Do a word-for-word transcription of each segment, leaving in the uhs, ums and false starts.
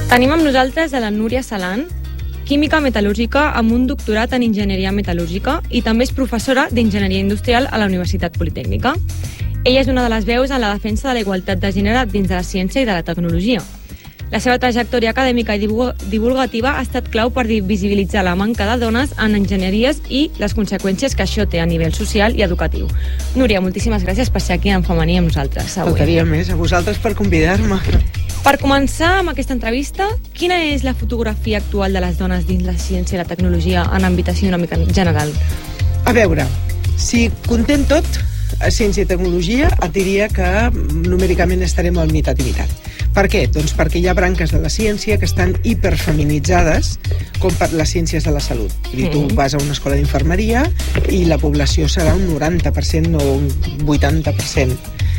Tenim amb nosaltres a la Núria Salan, química metal·lúrgica amb un doctorat en enginyeria metal·lúrgica i també és professora d'enginyeria industrial a la Universitat Politècnica. Ella és una de les veus en la defensa de la igualtat de gènere dins de la ciència i de la tecnologia. La seva trajectòria acadèmica i divulgativa ha estat clau per visibilitzar la manca de dones en enginyeries i les conseqüències que això té a nivell social i educatiu. Núria, moltíssimes gràcies per ser aquí en Femení amb nosaltres avui. Faltaria més, a vosaltres per convidar-me. Per començar amb aquesta entrevista, quina és la fotografia actual de les dones dins la ciència i la tecnologia en àmbit així una mica general? A veure, si contem tot, a ciència i tecnologia, et diria que numèricament estarem al mitat i mitat. Per què? Doncs perquè hi ha branques de la ciència que estan hiperfeminitzades, com per les ciències de la salut. I tu vas a una escola d'infermeria i la població serà un noranta per cent o un vuitanta per cent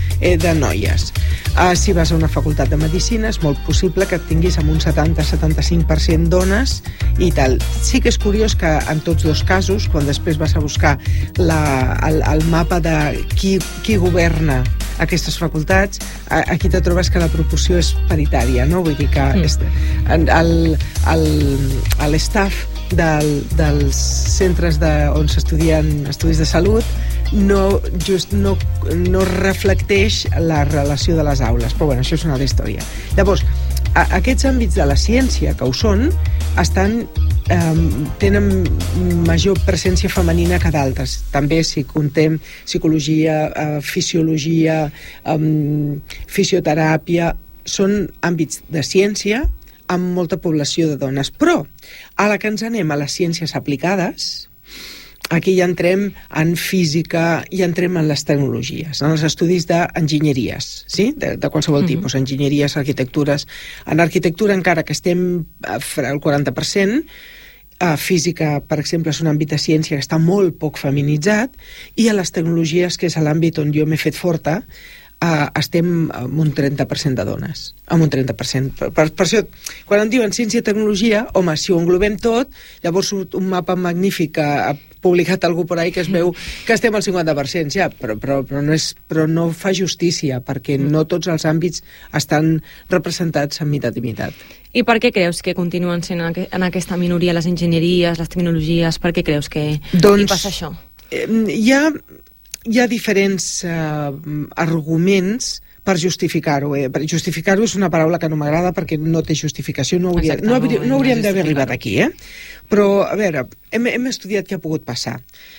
de noies. Uh, si vas a una facultat de medicina és molt possible que et tinguis amb un setanta a setanta-cinc per cent dones i tal. Sí que és curiós que en tots dos casos, quan després vas a buscar la, el, el mapa de qui, qui governa aquestes facultats, aquí te trobes que la proporció és paritària, no? Vull dir que mm. el, el, el staff del, dels centres de, on s'estudien estudis de salut no, just, no, no reflecteix la relació de les aules, però bueno, això és una altra història. Llavors, a, aquests àmbits de la ciència que ho són, estan, eh, tenen major presència femenina que d'altres. També si contem psicologia, eh, fisiologia, eh, fisioteràpia, són àmbits de ciència amb molta població de dones. Però, a la que ens anem a les ciències aplicades, aquí ja entrem en física i entrem en les tecnologies, en els estudis d'enginyeries, sí? de, de qualsevol uh-huh. tipus, enginyeries, arquitectures. En arquitectura, encara que estem al quaranta per cent, a física, per exemple, és un àmbit de ciència que està molt poc feminitzat, i a les tecnologies, que és l'àmbit on jo m'he fet forta, Uh, estem amb un trenta per cent de dones, amb un trenta per cent. Per, per, per això, quan em diuen ciència i tecnologia, home, si ho englobem tot, llavors surt un mapa magnífic que ha publicat algú por ahí que es veu que estem al cinquanta per cent, ja, però, però, però, no, és, però no fa justícia, perquè no tots els àmbits estan representats en mitat i mitat. I per què creus que continuen sent en aquesta minoria les enginyeries, les tecnologies? Per què creus que doncs, hi passa això? Eh, hi ha... Hi ha diferents eh, arguments per justificar-ho. Eh? Per justificar-ho és una paraula que no m'agrada perquè no té justificació, no, hauria, Exacte, no, hauria, no hauríem d'haver arribat aquí. Eh? Però, a veure, hem, hem estudiat què ha pogut passar.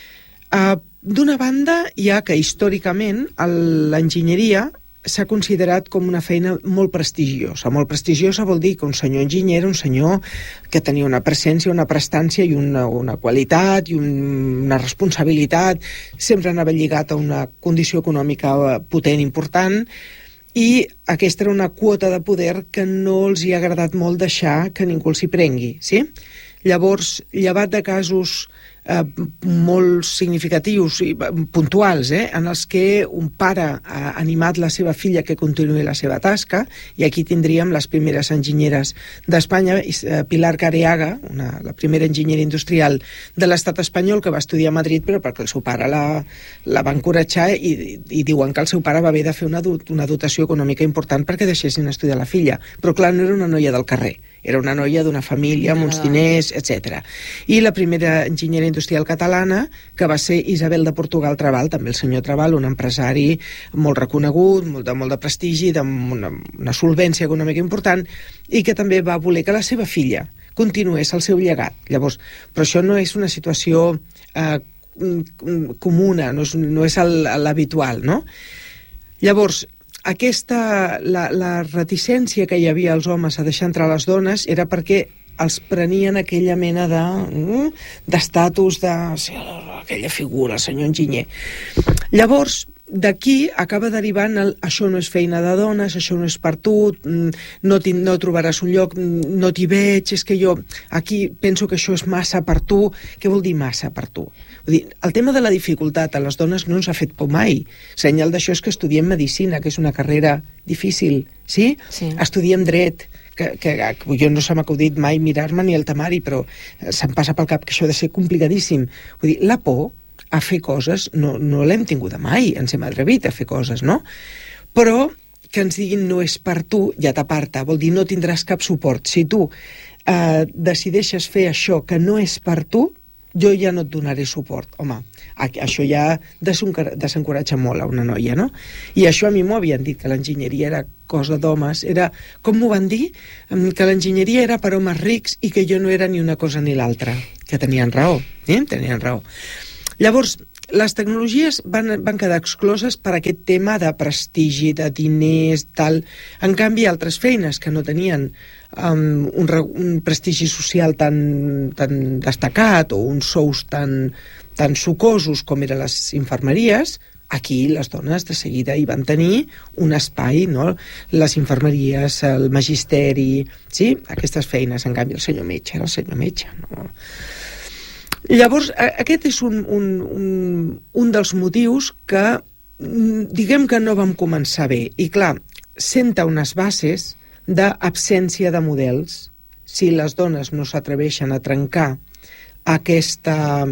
Uh, D'una banda, hi ha que històricament l'enginyeria s'ha considerat com una feina molt prestigiosa. Molt prestigiosa vol dir que un senyor enginyer era un senyor que tenia una presència, una prestància i una, una qualitat i un, una responsabilitat. Sempre anava lligat a una condició econòmica potent, important, i aquesta era una quota de poder que no els hi ha agradat molt deixar que ningú els hi prengui, sí? Llavors, llevat de casos eh, molt significatius i puntuals, eh, en els que un pare ha animat la seva filla que continuï la seva tasca, i aquí tindríem les primeres enginyeres d'Espanya, eh, Pilar Careaga, una, la primera enginyera industrial de l'estat espanyol, que va estudiar a Madrid, però perquè el seu pare la, la va encoratjar, i, i diuen que el seu pare va haver de fer una, una dotació econòmica important perquè deixessin estudiar la filla. Però clar, no era una noia del carrer, era una noia d'una família amb uns diners, etcètera. I la primera enginyera industrial catalana, que va ser Isabel de Portugal Trabal, també el senyor Trabal, un empresari molt reconegut, molt de, molt de prestigi, d'una una solvència econòmica important, i que també va voler que la seva filla continués el seu llegat. Llavors, però això no és una situació eh, comuna, no és, no és l'habitual, no? Llavors, aquesta, la, la reticència que hi havia als homes a deixar entrar les dones era perquè els prenien aquella mena de d'estatus de, sí, aquella figura, el senyor enginyer. Llavors, d'aquí acaba derivant el això no és feina de dones, això no és per tu, no, no trobaràs un lloc, no t'hi veig, és que jo aquí penso que això és massa per tu. Què vol dir massa per tu? Vull dir, el tema de la dificultat a les dones no ens ha fet por mai. Senyal d'això és que estudiem medicina, que és una carrera difícil, sí? Sí. Estudiem dret, que, que, que jo no se m'ha acudit mai mirar-me ni el temari, però se'm passa pel cap que això ha de ser complicadíssim. Vull dir, la por a fer coses no, no l'hem tinguda mai, ens hem atrevit a fer coses, no? Però que ens diguin no és per tu, ja t'aparta, vol dir no tindràs cap suport. Si tu eh, decideixes fer això que no és per tu, jo ja no et donaré suport. Home, això ja desencoratja molt a una noia, no? I això a mi m'ho havien dit, que l'enginyeria era cosa d'homes, era, com m'ho van dir? Que l'enginyeria era per homes rics i que jo no era ni una cosa ni l'altra. Que tenien raó, eh? Tenien raó. Llavors, les tecnologies van, van quedar excloses per aquest tema de prestigi, de diners, tal. En canvi, altres feines que no tenien um, un, un prestigi social tan, tan destacat o uns sous tan, tan sucosos com eren les infermeries, aquí les dones de seguida hi van tenir un espai, no? Les infermeries, el magisteri, sí? Aquestes feines. En canvi, el senyor metge era el senyor metge, no? Llavors, aquest és un, un, un, un dels motius que diguem que no vam començar bé. I clar, senta unes bases d'absència de models. Si les dones no s'atreveixen a trencar aquesta,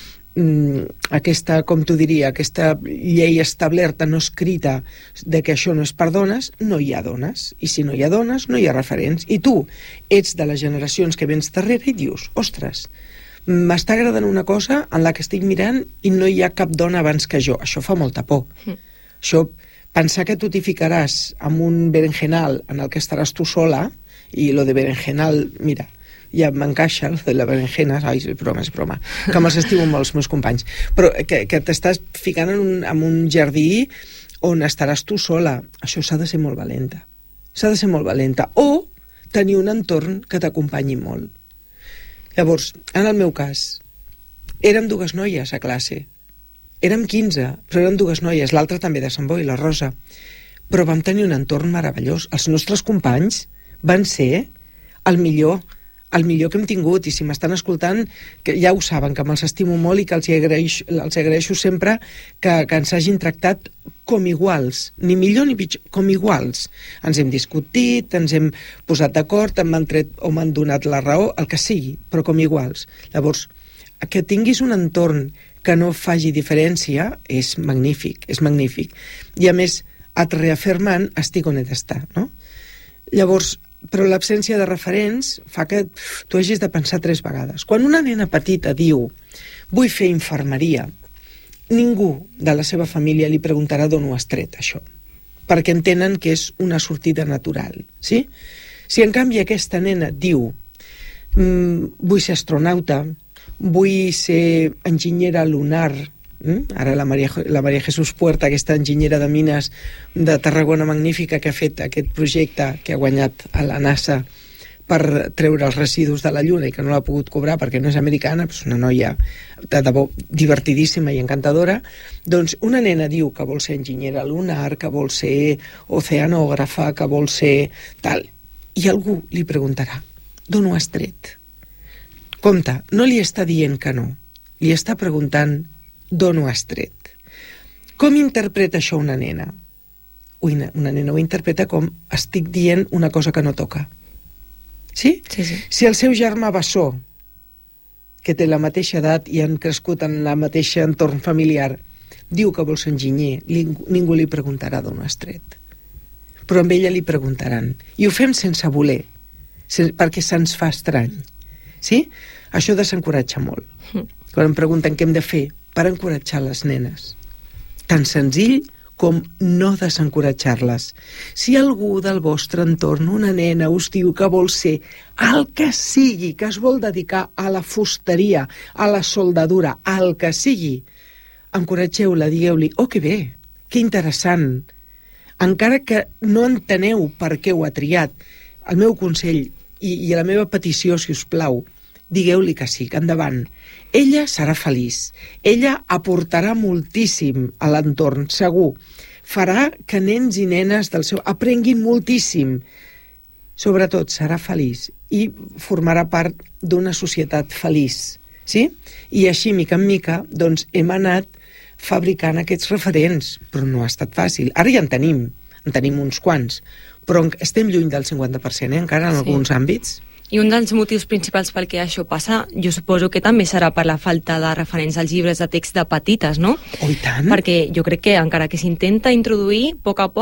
aquesta, com t'ho diria, aquesta llei establerta, no escrita, de que això no és per dones, no hi ha dones. I si no hi ha dones, no hi ha referents. I tu ets de les generacions que vens darrere i dius, ostres, m'està agradant una cosa en la que estic mirant i no hi ha cap dona abans que jo. Això fa molta por. Mm. Això, pensar que tu t'hi ficaràs amb un berenjenal en el que estaràs tu sola, i lo de berenjenal, mira, ja m'encaixa, lo de la berenjena, ai, és broma, és broma, que me'ls estimo molt els meus companys, però que, que t'estàs ficant en un, en un jardí on estaràs tu sola. Això s'ha de ser molt valenta. S'ha de ser molt valenta. O tenir un entorn que t'acompanyi molt. Llavors, en el meu cas, érem dues noies a classe. Érem quinze, però érem dues noies. L'altra també de Sant Boi, la Rosa. Però vam tenir un entorn meravellós. Els nostres companys van ser el millor, el millor que hem tingut. I si m'estan escoltant, que ja ho saben, que me'ls estimo molt i que els agraeixo, els agraeixo sempre que, que ens hagin tractat com iguals, ni millor ni pitjor, com iguals. Ens hem discutit, ens hem posat d'acord, m'han tret o m'han donat la raó, el que sigui, però com iguals. Llavors, que tinguis un entorn que no faci diferència és magnífic, és magnífic. I a més, et reafirmant, estic on he d'estar, no? Llavors, però l'absència de referents fa que tu hagis de pensar tres vegades. Quan una nena petita diu vull fer infermeria, ningú de la seva família li preguntarà d'on ho has tret, això, perquè entenen que és una sortida natural, sí? Si en canvi aquesta nena diu mm, vull ser astronauta, vull ser enginyera lunar, mm? Ara la Maria, la Maria Jesús Puerta, aquesta enginyera de mines de Tarragona magnífica que ha fet aquest projecte que ha guanyat a la NASA per treure els residus de la Lluna i que no l'ha pogut cobrar perquè no és americana, però és una noia de debò divertidíssima i encantadora, doncs una nena diu que vol ser enginyera lunar, que vol ser oceanògrafa, que vol ser tal, i algú li preguntarà d'on ho has tret? Compte, no li està dient que no, li està preguntant d'on ho has tret. Com interpreta això una nena? Una, una nena ho interpreta com estic dient una cosa que no toca. Sí? Sí, sí. Si el seu germà bessó, que té la mateixa edat i han crescut en la mateixa entorn familiar, diu que vol ser enginyer, ningú li preguntarà d'on ho has tret. Però amb ella li preguntaran. I ho fem sense voler, perquè se'ns fa estrany. Sí? Això desencoratja molt. Quan em pregunten què hem de fer per encoratjar les nenes. Tan senzill com no desencoratjar-les. Si algú del vostre entorn, una nena, us diu que vol ser el que sigui, que es vol dedicar a la fusteria, a la soldadura, al que sigui, encoratgeu-la, digueu-li, oh, que bé, que interessant. Encara que no enteneu per què ho ha triat, el meu consell i, i la meva petició, si us plau, digueu-li que sí, que endavant. Ella serà feliç. Ella aportarà moltíssim a l'entorn, segur. Farà que nens i nenes del seu aprenguin moltíssim. Sobretot, serà feliç i formarà part d'una societat feliç. Sí? I així, mica en mica, doncs, hem anat fabricant aquests referents, però no ha estat fàcil. Ara ja en tenim, en tenim uns quants, però estem lluny del cinquanta per cent, eh, encara en sí. alguns àmbits. I un dels motius principals pel que això passa, jo suposo que també serà per la falta de referents als llibres de text de petites, no? Oh, i tant! Perquè jo crec que encara que s'intenta introduir, a poc a poc,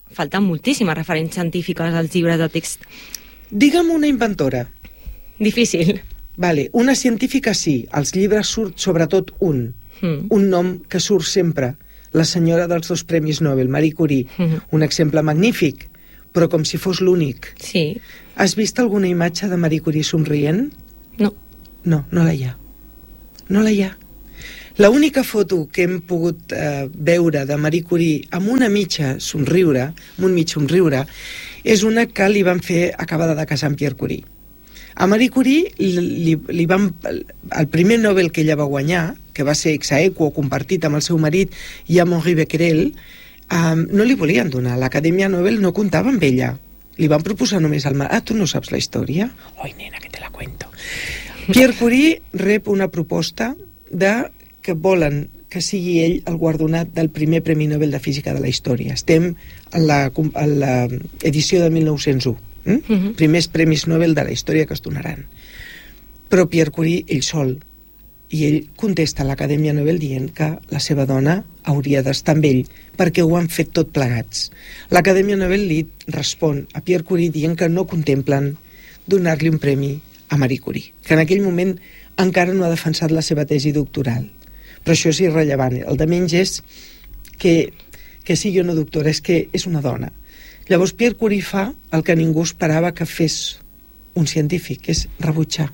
falten moltíssimes referents científiques als llibres de text. Digue'm una inventora. Difícil. Vale, una científica sí, als llibres surt sobretot un, mm. un nom que surt sempre, la senyora dels dos premis Nobel, Marie Curie, mm. un exemple magnífic, però com si fos l'únic. Sí. Has vist alguna imatge de Marie Curie somrient? No. No, no la hi ha. No la hi ha. L'única foto que hem pogut eh, veure de Marie Curie amb una mitja somriure, amb un mig somriure, és una que li van fer acabada de casar amb Pierre Curie. A Marie Curie li, li van, el primer Nobel que ella va guanyar, que va ser ex aequo compartit amb el seu marit i amb Henri Becquerel, um, no li volien donar. L'Acadèmia Nobel no comptava amb ella. Li van proposar només el marit. Ah, tu no saps la història? Oi, nena, que te la cuento. Pierre Curie rep una proposta de que volen que sigui ell el guardonat del primer Premi Nobel de Física de la història. Estem en l'edició de mil nou-cents u. Mm? Uh-huh. Primers premis Nobel de la història que es donaran. Però Pierre Curie, ell sol, i ell contesta a l'Acadèmia Nobel dient que la seva dona hauria d'estar amb ell perquè ho han fet tot plegats. L'Acadèmia Nobel li respon a Pierre Curie dient que no contemplen donar-li un premi a Marie Curie, que en aquell moment encara no ha defensat la seva tesi doctoral. Però això és irrellevant. El de menys és que, que sigui una doctora, és que és una dona. Llavors Pierre Curie fa el que ningú esperava que fes un científic, que és rebutjar.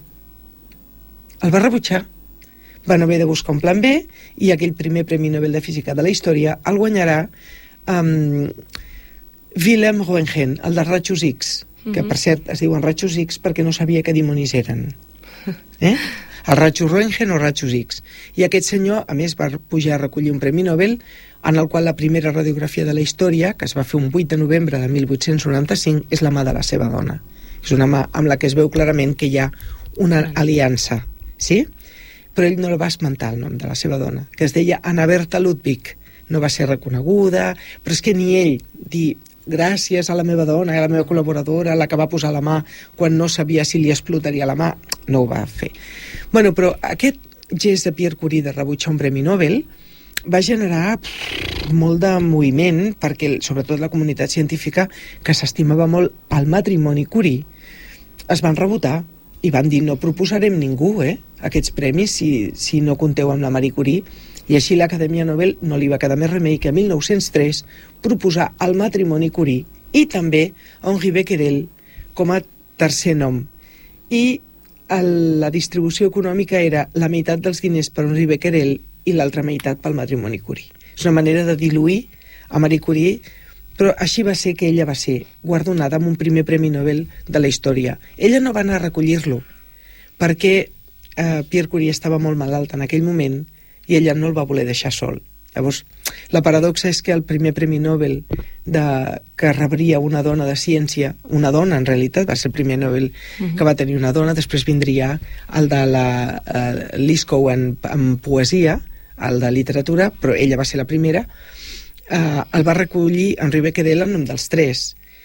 El va rebutjar. Van haver de buscar un plan B i aquell primer Premi Nobel de Física de la història el guanyarà um, Wilhelm Röntgen, el dels rajos X, mm-hmm. que per cert es diuen rajos X perquè no sabia què dimonis eren. Eh? Els rajos Röntgen o rajos X. I aquest senyor, a més, va pujar a recollir un Premi Nobel en el qual la primera radiografia de la història, que es va fer un vuit de novembre de mil vuit-cents noranta-cinc, és la mà de la seva dona. És una mà amb la que es veu clarament que hi ha una aliança, sí? Però ell no el va esmentar, el nom de la seva dona, que es deia Anna Bertha Ludwig. No va ser reconeguda, però és que ni ell dir gràcies a la meva dona, a la meva col·laboradora, la que va posar la mà quan no sabia si li explotaria la mà, no ho va fer. Bueno, però aquest gest de Pierre Curie de rebutjar un Premi Nobel va generar pff, molt de moviment, perquè sobretot la comunitat científica, que s'estimava molt el matrimoni Curie, es van rebotar i van dir no proposarem ningú, eh, aquests premis si, si no compteu amb la Marie Curie. I així l'Acadèmia Nobel no li va quedar més remei que a mil nou-cents tres proposar el matrimoni Curie i també Henri Becquerel com a tercer nom. I el, la distribució econòmica era la meitat dels diners per Henri Becquerel i l'altra meitat pel matrimoni Curie. És una manera de diluir a Marie Curie, però així va ser que ella va ser guardonada amb un primer Premi Nobel de la història. Ella no va anar a recollir-lo, perquè eh, Pierre Curie estava molt malalt en aquell moment i ella no el va voler deixar sol. Llavors, la paradoxa és que el primer Premi Nobel de, que rebria una dona de ciència, una dona en realitat, va ser el primer Nobel uh-huh. que va tenir una dona, després vindria el de la uh, Liscow en, en poesia, el de literatura, però ella va ser la primera, uh, el va recollir Henri Becquerel en nom dels tres.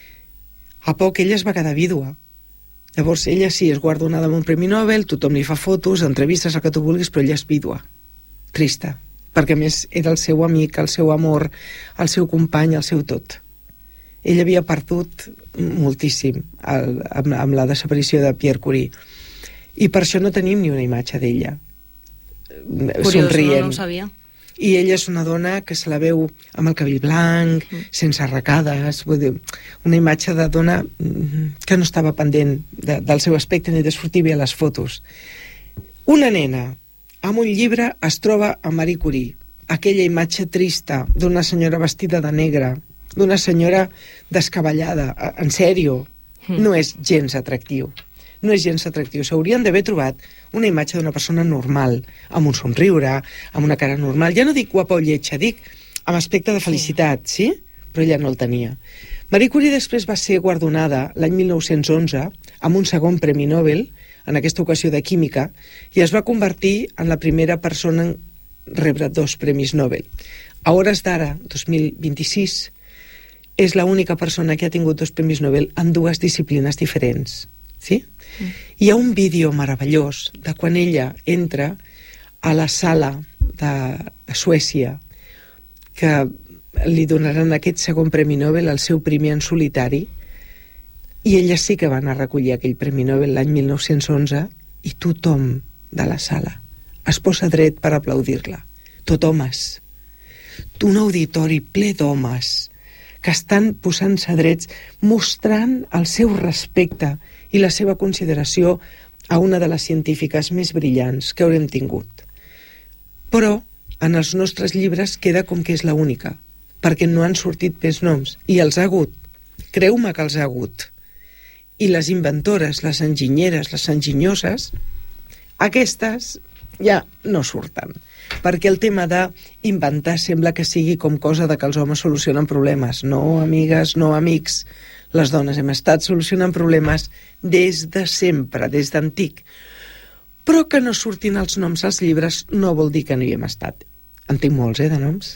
A poc ella es va quedar vídua. Llavors ella sí, és guardonada amb un Premi Nobel, tothom li fa fotos, entrevistes, el que tu vulguis, però ella és vídua. Trista, perquè a més era el seu amic, el seu amor, el seu company, el seu tot. Ell havia perdut moltíssim el, amb, amb la desaparició de Pierre Curie. I per això no tenim ni una imatge d'ella. Curiós, somrient. No, no ho sabia. I ella és una dona que se la veu amb el cabell blanc, mm. sense arracades, vull dir, una imatge de dona que no estava pendent de, del seu aspecte ni de sortir bé a les fotos. Una nena amb un llibre es troba a Marie Curie, aquella imatge trista d'una senyora vestida de negre, d'una senyora descabellada, en sèrio, mm. no és gens atractiu. No és gens atractiu. S'haurien d'haver trobat una imatge d'una persona normal, amb un somriure, amb una cara normal. Ja no dic guapa o lletja, dic amb aspecte de felicitat, sí? Però ella no el tenia. Marie Curie després va ser guardonada l'any mil nou-cents onze amb un segon Premi Nobel, en aquesta ocasió de Química, i es va convertir en la primera persona en rebre dos Premis Nobel. A hores d'ara, dos mil vint-i-sis, és l'única persona que ha tingut dos Premis Nobel en dues disciplines diferents. Sí? Mm. Hi ha un vídeo meravellós de quan ella entra a la sala de Suècia, que li donaran aquest segon Premi Nobel, el seu primer en solitari, i ella sí que va anar a recollir aquell Premi Nobel l'any mil nou-cents onze, i tothom de la sala es posa dret per aplaudir-la. Tot homes. Un auditori ple d'homes que estan posant-se drets, mostrant el seu respecte i la seva consideració a una de les científiques més brillants que haurem tingut. Però en els nostres llibres queda com que és la única, perquè no han sortit més noms, i els ha hagut. Creu-me que els ha hagut. I les inventores, les enginyeres, les enginyoses, aquestes ja no surten, perquè el tema d'inventar sembla que sigui com cosa de que els homes solucionen problemes. No, amigues, no, amics. Les dones hem estat solucionant problemes des de sempre, des d'antic. Però que no surtin els noms als llibres no vol dir que no hi hem estat. En tinc molts, eh, de noms.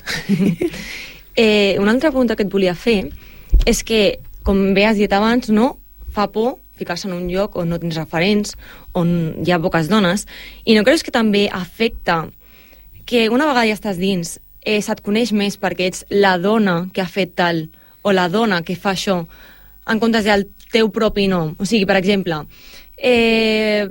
eh, una altra pregunta que et volia fer és que, com bé has dit abans, no? Fa por ficar-se en un lloc on no tens referents, on hi ha poques dones, i no creus que també afecta que una vegada ja estàs dins, eh, se't coneix més perquè ets la dona que ha fet tal, o la dona que fa això, en comptes del teu propi nom? O sigui, per exemple, eh,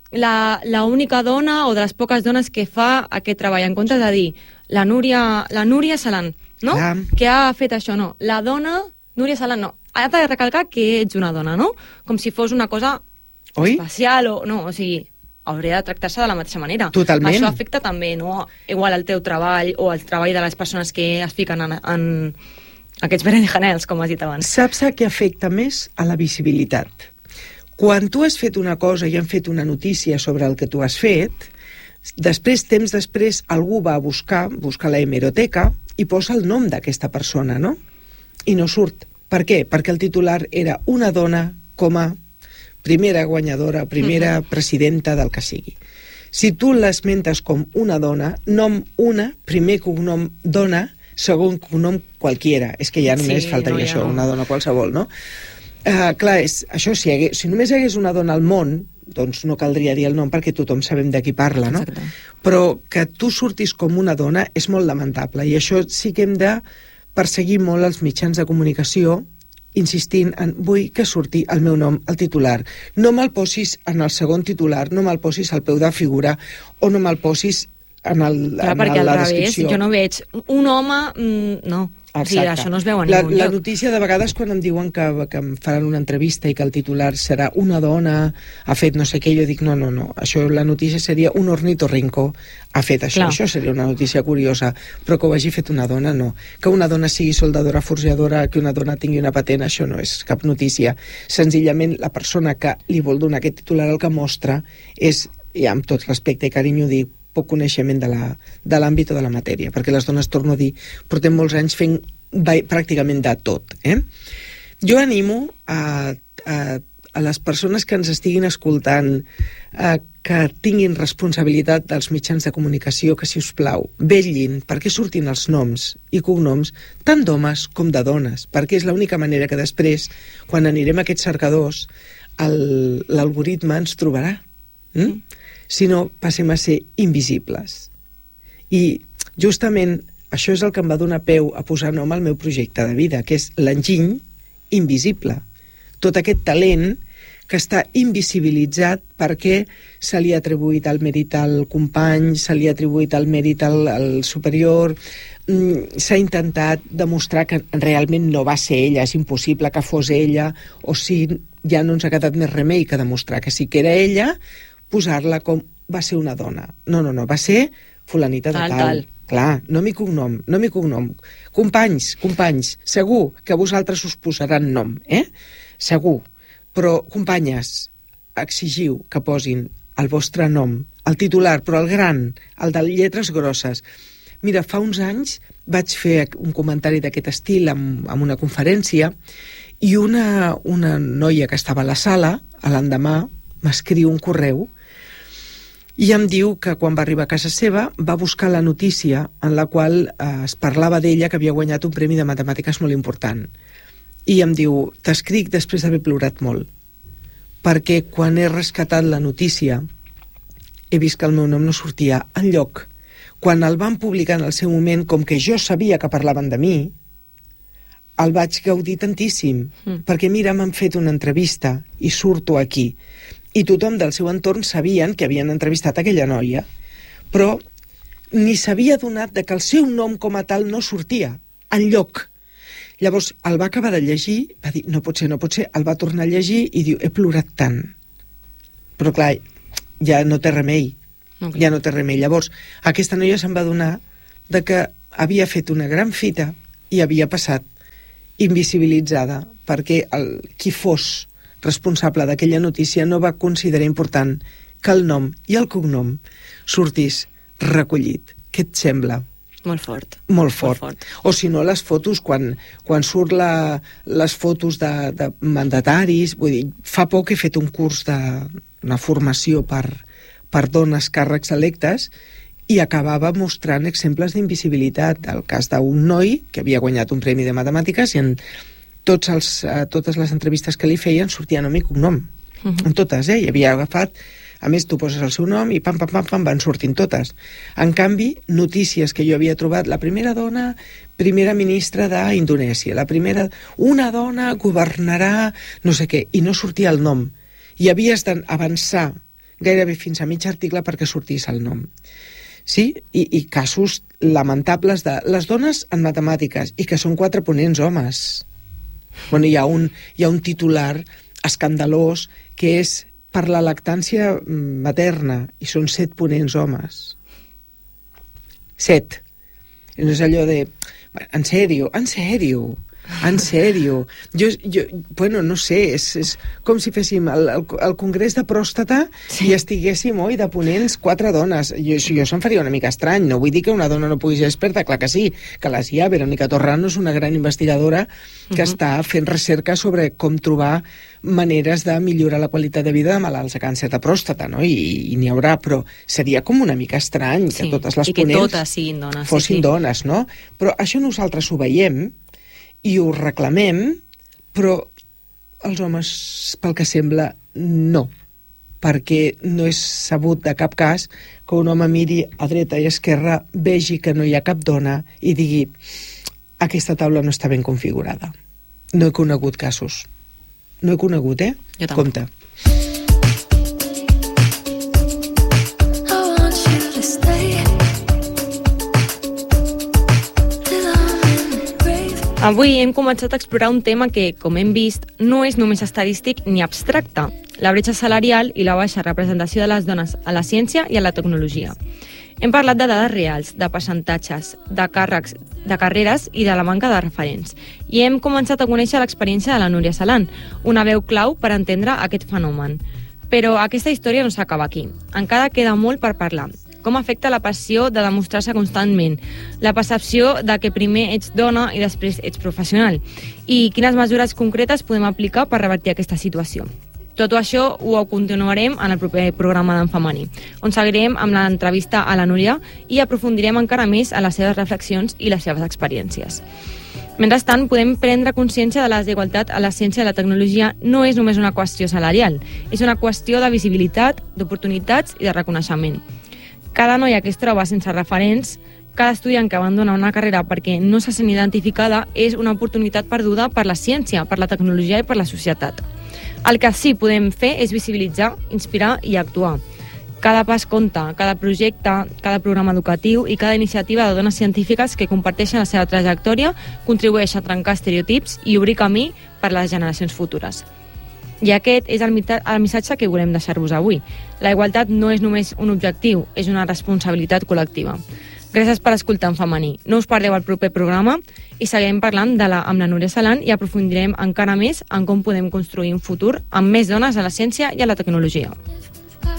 la, la única dona o de les poques dones que fa aquest treball, en comptes de dir la Núria, la Núria Salan, no? Ah. Que ha fet això, no. La dona, Núria Salan, no. Ha de recalcar que ets una dona, no? Com si fos una cosa Oi? especial, o no, o sigui, hauria de tractar-se de la mateixa manera. Totalment. Això afecta també, no? Igual el teu treball o el treball de les persones que es fiquen en, en aquests berenjenals, com has dit abans. Saps a què afecta més? A la visibilitat. Quan tu has fet una cosa i han fet una notícia sobre el que tu has fet, després, temps després, algú va a buscar, busca la hemeroteca i posa el nom d'aquesta persona, no? I no surt. Per què? Perquè el titular era una dona com a primera guanyadora, primera presidenta del que sigui. Si tu l'esmentes com una dona, nom una, primer cognom dona, segon cognom qualquiera. És que ja només sí, faltaria no, ja això, no. Una dona qualsevol, no? Uh, clar, és, això, si, hagués, si només hi hagués una dona al món, doncs no caldria dir el nom perquè tothom sabem de qui parla, no? Exacte. Però que tu surtis com una dona és molt lamentable, i això sí que hem de perseguir molt els mitjans de comunicació, insistint en vull que surti el meu nom al titular. No me'l posis en el segon titular, no me'l posis al peu de figura, o no me'l posis en, el, Clar, en perquè la al descripció. revés, jo no veig un home... Mm, no. O sigui, això no es veu a la, ningú la lloc. notícia, de vegades, quan em diuen que, que em faran una entrevista i que el titular serà una dona, ha fet no sé què, jo dic no, no, no, això, la notícia seria un ornitorrinco ha fet això, Clar. Això seria una notícia curiosa, però que ho hagi fet una dona, no. Que una dona sigui soldadora, forjadora, que una dona tingui una patent, això no és cap notícia. Senzillament, la persona que li vol donar aquest titular el que mostra és, i amb tot respecte i carinyo dic, poc coneixement de la, de l'àmbit o de la matèria, perquè les dones, torno a dir, portem molts anys fent pràcticament de tot. Eh? Jo animo a, a, a les persones que ens estiguin escoltant, a, que tinguin responsabilitat dels mitjans de comunicació, que, si us plau, vetllin perquè surtin els noms i cognoms tant d'homes com de dones, perquè és l'única manera que després, quan anirem a aquests cercadors, el, l'algoritme ens trobarà. Mm? Si no, passem a ser invisibles. I justament això és el que em va donar peu a posar nom al meu projecte de vida, que és l'enginy invisible. Tot aquest talent que està invisibilitzat perquè se li ha atribuït el mèrit al company, se li ha atribuït el mèrit al, al superior, s'ha intentat demostrar que realment no va ser ella, és impossible que fos ella, o si ja no ens ha quedat més remei que demostrar que sí que era ella, posar-la com va ser una dona. No, no, no, va ser fulanita de tal. tal. tal. Clar, nom i cognom, nom i cognom. Companys, companys, segur que vosaltres us posaran nom, eh? Segur. Però, companyes, exigiu que posin el vostre nom, el titular, però el gran, el de lletres grosses. Mira, fa uns anys vaig fer un comentari d'aquest estil en, en una conferència i una, una noia que estava a la sala, a l'endemà, m'escriu un correu i em diu que quan va arribar a casa seva va buscar la notícia en la qual eh, es parlava d'ella que havia guanyat un premi de matemàtiques molt important. I em diu, t'escric després d'haver plorat molt, perquè quan he rescatat la notícia he vist que el meu nom no sortia enlloc. Quan el van publicar en el seu moment, com que jo sabia que parlaven de mi, el vaig gaudir tantíssim, mm. perquè mira, m'han fet una entrevista i surto aquí. I tothom del seu entorn sabien que havien entrevistat aquella noia, però ni s'havia adonat de que el seu nom com a tal no sortia enlloc. Llavors el va acabar de llegir, va dir, no pot ser, no pot ser, el va tornar a llegir i diu, he plorat tant. Però clar, ja no té remei, okay. ja no té remei. Llavors aquesta noia se'n va adonar de que havia fet una gran fita i havia passat invisibilitzada, perquè el, qui fos responsable d'aquella notícia no va considerar important que el nom i el cognom sortís recollit. Què et sembla? Molt fort. Molt fort. Molt fort. O si no, les fotos, quan, quan surt la, les fotos de, de mandataris, vull dir, fa poc he fet un curs de una formació per, per dones càrrecs electes i acabava mostrant exemples d'invisibilitat. El cas d'un noi que havia guanyat un premi de matemàtiques i en tots els, uh, totes les entrevistes que li feien sortia nom i cognom. Uh-huh. En totes, eh? I havia agafat, a més tu poses el seu nom i pam, pam, pam, pam, van sortint totes. En canvi, notícies que jo havia trobat, la primera dona, primera ministra d'Indonèsia, la primera, una dona governarà no sé què, i no sortia el nom. I havies d'avançar gairebé fins a mig article perquè sortís el nom. Sí? I, i casos lamentables de les dones en matemàtiques i que són quatre ponents homes. Bueno, hi ha un, hi ha un titular escandalós que és per la lactància materna i són set ponents homes. Set. I no és allò de... En sèrio, en sèrio, en sèrio. Jo, jo, bueno, no sé, és, és com si féssim el, el, el congrés de pròstata sí. i estiguéssim, oi, de ponents quatre dones. Jo, jo se'm faria una mica estrany, no vull dir que una dona no pugui ser experta, clar que sí, que les hi ha. Verónica Torrano és una gran investigadora que uh-huh. està fent recerca sobre com trobar maneres de millorar la qualitat de vida de malalts de càncer de pròstata, no? I, i n'hi haurà, però seria com una mica estrany sí. que totes les I que ponents totes siguin dones, fossin sí, sí. dones, no? Però això nosaltres ho veiem i ho reclamem, però els homes, pel que sembla, no. Perquè no és sabut de cap cas que un home miri a dreta i a esquerra, vegi que no hi ha cap dona i digui aquesta taula no està ben configurada. No he conegut casos. No he conegut, eh? Jo tampoc. Compte. Avui hem començat a explorar un tema que, com hem vist, no és només estadístic ni abstracte, la bretxa salarial i la baixa representació de les dones a la ciència i a la tecnologia. Hem parlat de dades reals, de percentatges, de càrrecs, de carreres i de la manca de referents. I hem començat a conèixer l'experiència de la Núria Salan, una veu clau per entendre aquest fenomen. Però aquesta història no s'acaba aquí. Encara queda molt per parlar. Com afecta la passió de demostrar-se constantment, la percepció de que primer ets dona i després ets professional, i quines mesures concretes podem aplicar per revertir aquesta situació. Tot això ho continuarem en el proper programa d'En Femení, on seguirem amb l'entrevista a la Núria i aprofundirem encara més a les seves reflexions i les seves experiències. Mentrestant, podem prendre consciència de la desigualtat a la ciència i la tecnologia no és només una qüestió salarial, és una qüestió de visibilitat, d'oportunitats i de reconeixement. Cada noia que es troba sense referents, cada estudiant que abandona una carrera perquè no se sent identificada és una oportunitat perduda per la ciència, per la tecnologia i per la societat. El que sí podem fer és visibilitzar, inspirar i actuar. Cada pas compta, cada projecte, cada programa educatiu i cada iniciativa de dones científiques que comparteixen la seva trajectòria contribueix a trencar estereotips i obrir camí per a les generacions futures. I aquest és el, el missatge que volem deixar-vos avui. La igualtat no és només un objectiu, és una responsabilitat col·lectiva. Gràcies per escoltar En Femení. No us perdeu el proper programa i seguirem parlant de la, amb la Núria Salan i aprofundirem encara més en com podem construir un futur amb més dones a la ciència i a la tecnologia.